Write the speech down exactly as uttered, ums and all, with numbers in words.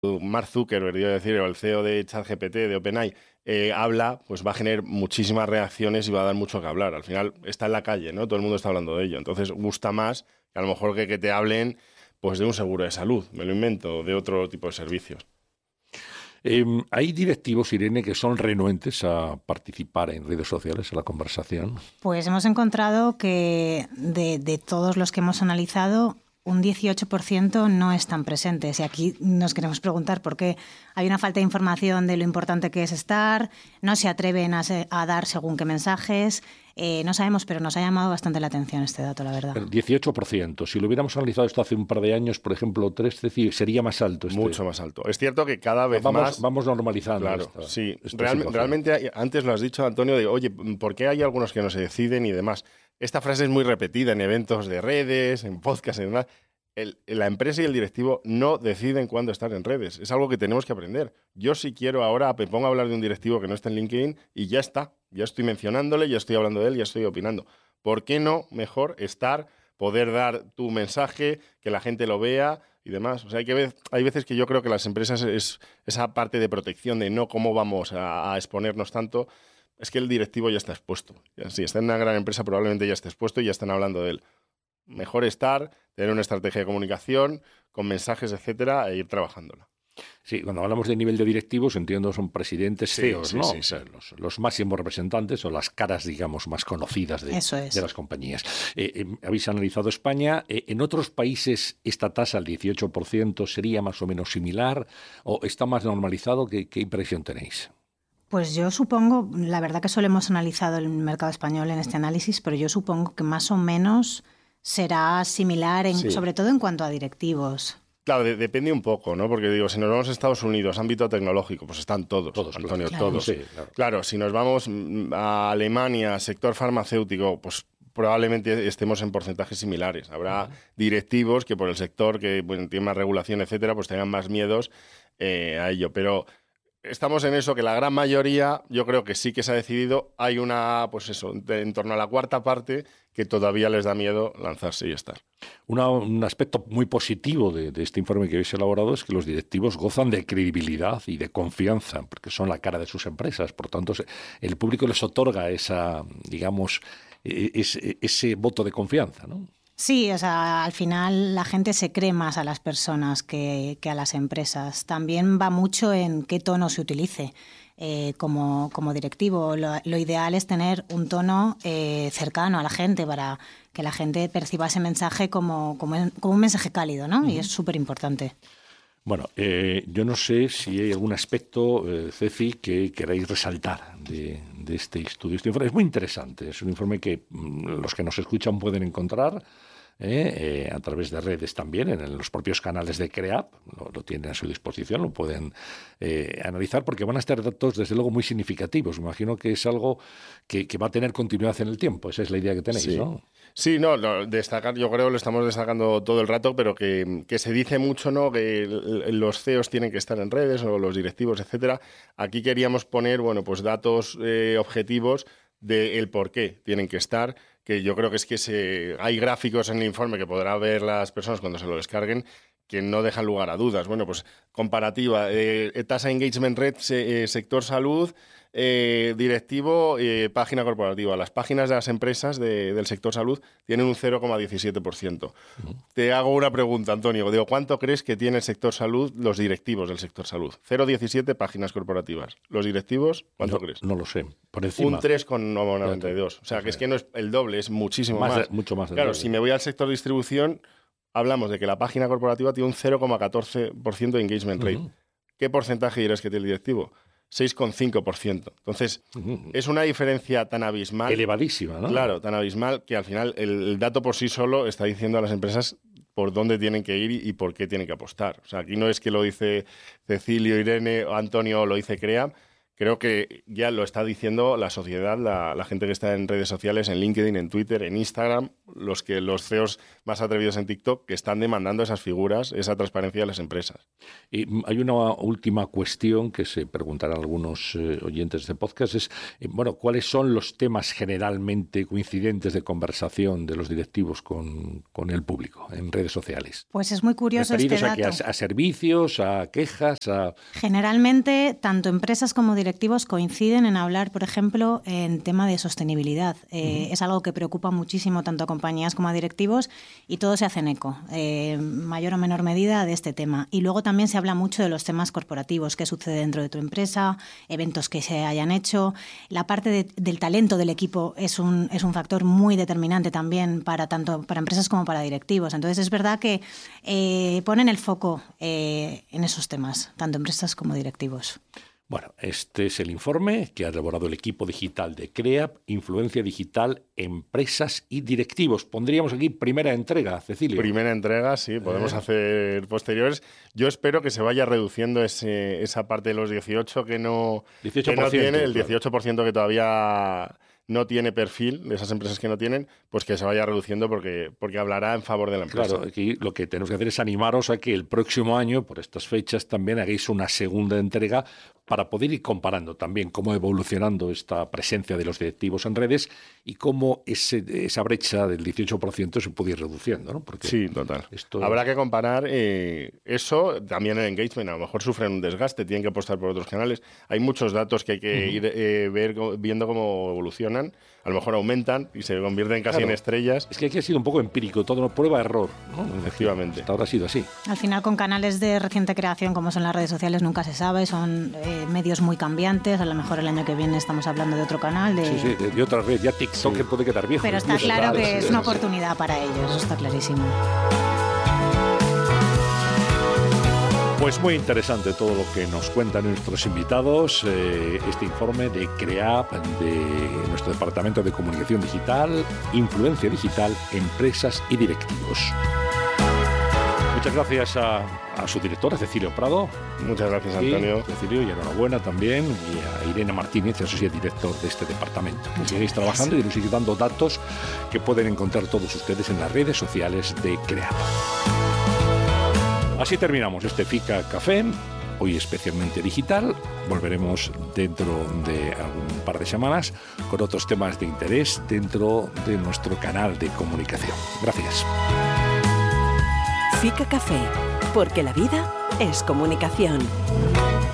Mark Zuckerberg, iba a decir, o el C E O de ChatGPT, de OpenAI, eh, habla, pues va a generar muchísimas reacciones y va a dar mucho que hablar. Al final está en la calle, ¿no? Todo el mundo está hablando de ello. Entonces gusta más que a lo mejor que, que te hablen pues de un seguro de salud, me lo invento, de otro tipo de servicios. Eh, ¿Hay directivos, Irene, que son renuentes a participar en redes sociales, a la conversación? Pues hemos encontrado que de, de todos los que hemos analizado, un dieciocho por ciento no están presentes. Y aquí nos queremos preguntar por qué hay una falta de información de lo importante que es estar, no se atreven a, se, a dar según qué mensajes. Eh, no sabemos, pero nos ha llamado bastante la atención este dato, la verdad. El dieciocho por ciento. Si lo hubiéramos analizado esto hace un par de años, por ejemplo, trece, sería más alto. Este. Mucho más alto. Es cierto que cada vez vamos, más... Vamos normalizando. Claro, esta, sí. esta Real, realmente, hay, antes lo has dicho, Antonio, de, oye, ¿por qué hay algunos que no se deciden y demás? Esta frase es muy repetida en eventos de redes, en podcasts y demás. El, la empresa y el directivo no deciden cuándo estar en redes. Es algo que tenemos que aprender. Yo si quiero ahora, me pongo a hablar de un directivo que no está en LinkedIn y ya está. Ya estoy mencionándole, ya estoy hablando de él, ya estoy opinando. ¿Por qué no mejor estar, poder dar tu mensaje, que la gente lo vea y demás? O sea, hay, que ver, hay veces que yo creo que las empresas es esa parte de protección de no cómo vamos a, a exponernos tanto. Es que el directivo ya está expuesto. Si está en una gran empresa probablemente ya esté expuesto y ya están hablando de él. Mejor estar, tener una estrategia de comunicación, con mensajes, etcétera, e ir trabajándola. Sí, cuando hablamos de nivel de directivos, entiendo, son presidentes, sí, C E Os, sí, ¿no? Sí, sí. O sea, los, los máximos representantes o las caras, digamos, más conocidas de, Eso es. de las compañías. Eh, eh, habéis analizado España. Eh, ¿En otros países esta tasa, el dieciocho por ciento, sería más o menos similar o está más normalizado? ¿Qué, qué impresión tenéis? Pues yo supongo, la verdad que solo hemos analizado el mercado español en este análisis, pero yo supongo que más o menos será similar, en, sí. sobre todo en cuanto a directivos. Claro, de, depende un poco, ¿no? Porque digo, si nos vamos a Estados Unidos, ámbito tecnológico, pues están todos, todos Antonio, claro. todos. Sí, claro. Claro, si nos vamos a Alemania, sector farmacéutico, pues probablemente estemos en porcentajes similares. Habrá uh-huh. directivos que por el sector que bueno, tiene más regulación, etcétera, pues tengan más miedos eh, a ello. Pero estamos en eso, que la gran mayoría, yo creo que sí que se ha decidido. Hay una, pues eso, de, en torno a la cuarta parte que todavía les da miedo lanzarse y estar. Una, un aspecto muy positivo de, de este informe que habéis elaborado es que los directivos gozan de credibilidad y de confianza, porque son la cara de sus empresas. Por tanto, el público les otorga esa, digamos, ese, ese voto de confianza, ¿no? Sí, o sea, al final la gente se cree más a las personas que, que a las empresas. También va mucho en qué tono se utilice. Eh, como, como directivo, lo, lo ideal es tener un tono eh, cercano a la gente para que la gente perciba ese mensaje como, como, como un mensaje cálido, ¿no? Uh-huh. Y es súper importante. Bueno, eh, yo no sé si hay algún aspecto, eh, Ceci, que queráis resaltar de, de este estudio. Este informe es muy interesante, es un informe que mmm, los que nos escuchan pueden encontrar Eh, eh, a través de redes también, en los propios canales de CREAP, lo, lo tienen a su disposición, lo pueden eh, analizar, porque van a estar datos desde luego muy significativos. Me imagino que es algo que, que va a tener continuidad en el tiempo, esa es la idea que tenéis, sí. ¿no? Sí, no, no, destacar, yo creo que lo estamos destacando todo el rato, pero que, que se dice mucho, ¿no?, que los C E Os tienen que estar en redes, o los directivos, etcétera. Aquí queríamos poner, bueno, pues datos eh, objetivos del por qué tienen que estar, que yo creo que es que se, hay gráficos en el informe que podrán ver las personas cuando se lo descarguen que no dejan lugar a dudas. Bueno, pues comparativa, eh, tasa engagement rate, se, eh, sector salud, eh, directivo, eh, página corporativa. Las páginas de las empresas de, del sector salud tienen un cero coma diecisiete por ciento. Uh-huh. Te hago una pregunta, Antonio. Digo, ¿cuánto crees que tiene el sector salud, los directivos del sector salud? cero coma diecisiete páginas corporativas. ¿Los directivos, cuánto no, crees? No lo sé. Por encima. Un tres coma noventa y dos. O sea, que es que no es el doble, es muchísimo más. más. De, mucho más. Claro, si me voy al sector distribución, hablamos de que la página corporativa tiene un cero coma catorce por ciento de engagement rate. Uh-huh. ¿Qué porcentaje dirás que tiene el directivo? seis coma cinco por ciento. Entonces, uh-huh. es una diferencia tan abismal. Elevadísima, ¿no? Claro, tan abismal que al final el, el dato por sí solo está diciendo a las empresas por dónde tienen que ir y, y por qué tienen que apostar. O sea, aquí no es que lo dice Cecilio, Irene o Antonio o lo dice CREA, creo que ya lo está diciendo la sociedad, la, la gente que está en redes sociales, en LinkedIn, en Twitter, en Instagram, los que los C E Os más atrevidos en TikTok, que están demandando esas figuras, esa transparencia de las empresas. Y hay una última cuestión que se preguntarán algunos eh, oyentes de podcast, es, eh, bueno, ¿cuáles son los temas generalmente coincidentes de conversación de los directivos con, con el público en redes sociales? Pues es muy curioso este dato. ¿Referidos a, qué? a, a servicios, a quejas, a...? Generalmente, tanto empresas como directivos coinciden en hablar, por ejemplo, en tema de sostenibilidad. Eh, uh-huh. Es algo que preocupa muchísimo tanto a compañías como a directivos y todos se hacen eco, eh, mayor o menor medida, de este tema. Y luego también se habla mucho de los temas corporativos, qué sucede dentro de tu empresa, eventos que se hayan hecho. La parte de, del talento del equipo es un, es un factor muy determinante también para tanto para empresas como para directivos. Entonces es verdad que eh, ponen el foco eh, en esos temas, tanto empresas como directivos. Bueno, este es el informe que ha elaborado el equipo digital de CREAP, Influencia Digital, Empresas y Directivos. Pondríamos aquí primera entrega, Cecilio. Primera entrega, sí, podemos eh. hacer posteriores. Yo espero que se vaya reduciendo ese, esa parte de los dieciocho que no, dieciocho por ciento, que no tiene, el claro. dieciocho por ciento que todavía no tiene perfil, de esas empresas que no tienen, pues que se vaya reduciendo porque, porque hablará en favor de la empresa. Claro, aquí lo que tenemos que hacer es animaros a que el próximo año, por estas fechas, también hagáis una segunda entrega para poder ir comparando también cómo evolucionando esta presencia de los directivos en redes y cómo ese, esa brecha del dieciocho por ciento se puede ir reduciendo, ¿no? Porque sí, total. Esto... Habrá que comparar eh, eso, también el engagement, a lo mejor sufren un desgaste, tienen que apostar por otros canales. Hay muchos datos que hay que uh-huh. ir eh, ver, viendo cómo evolucionan. A lo mejor aumentan y se convierten casi claro. en estrellas. Es que aquí ha sido un poco empírico, todo prueba-error, ¿no? Efectivamente. Hasta ahora ha sido así. Al final, con canales de reciente creación como son las redes sociales, nunca se sabe, son eh, medios muy cambiantes. A lo mejor el año que viene estamos hablando de otro canal. De... Sí, sí, de, de otra red. Ya TikTok sí. puede quedar viejo. Pero está claro que es una oportunidad para ellos, eso está clarísimo. Pues muy interesante todo lo que nos cuentan nuestros invitados, eh, este informe de CREAP, de nuestro Departamento de Comunicación Digital, Influencia Digital, Empresas y Directivos. Muchas gracias a, a su directora, Cecilio Prado. Muchas gracias, Antonio. Sí, Cecilio, y enhorabuena también, y a Irene Martínez, Associate Director de este departamento. Que sigáis trabajando y nos sigáis dando datos que pueden encontrar todos ustedes en las redes sociales de CREAP. Así terminamos este FICA Café, hoy especialmente digital. Volveremos dentro de un par de semanas con otros temas de interés dentro de nuestro canal de comunicación. Gracias. FICA Café, porque la vida es comunicación.